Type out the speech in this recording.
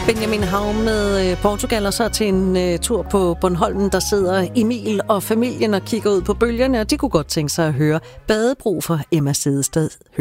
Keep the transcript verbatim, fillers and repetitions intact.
Benjamin Hav med øh, Portugal, og så til en øh, tur på Bornholm, der sidder Emil og familien og kigger ud på bølgerne, og de kunne godt tænke sig at høre Badebro for Emma Sedested.